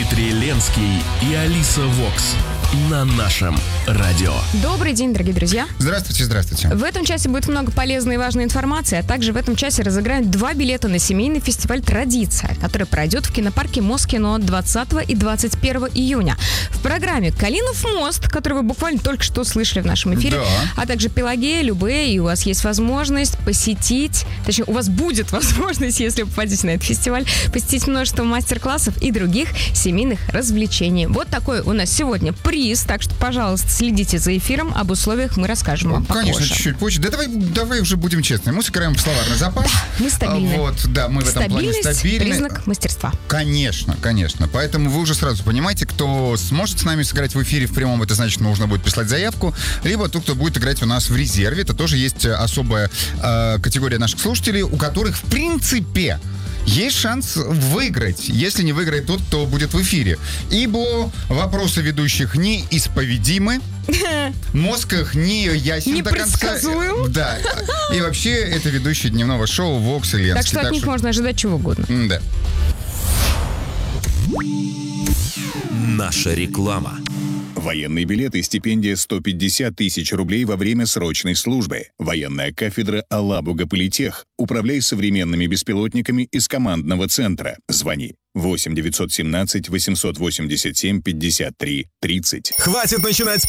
Дмитрий Ленский и Алиса Вокс на нашем радио. Добрый день, дорогие друзья. Здравствуйте, здравствуйте. В этом часе будет много полезной и важной информации, а также в этом часе разыграем 2 билета на семейный фестиваль «Традиция», который пройдет в кинопарке Москино 20 и 21 июня. В программе «Калинов мост», который вы буквально только что слышали в нашем эфире, Да. а также «Пелагея», «Любэ», и у вас есть возможность посетить, точнее, у вас будет возможность, если вы попадете на этот фестиваль, посетить множество мастер-классов и других семейных развлечений. Вот такой у нас сегодня приз, так что, пожалуйста, следите за эфиром, об условиях мы расскажем вам попозже. Конечно, чуть-чуть позже. Да давай уже будем честны. Мы сыграем в словарный запас. Да, мы стабильны. Мы в этом плане стабильны. Признак мастерства. Конечно. Поэтому вы уже сразу понимаете, кто сможет с нами сыграть в эфире в прямом, это значит, нужно будет прислать заявку, либо тот, кто будет играть у нас в резерве. Это тоже есть особая категория наших слушателей, у которых, в принципе, есть шанс выиграть, если не выиграет тот, кто будет в эфире. Ибо вопросы ведущих неисповедимы, мозг их не ясен до конца. Непредсказуем. Да. И вообще, это ведущие дневного шоу Вокс и Ленский. Так что от них можно ожидать чего угодно. Да. Наша реклама. Военный билет и стипендия 150 тысяч рублей во время срочной службы. Военная кафедра Алабуга Политех. Управляй современными беспилотниками из командного центра. Звони 8 917 887 53 30. Хватит начинать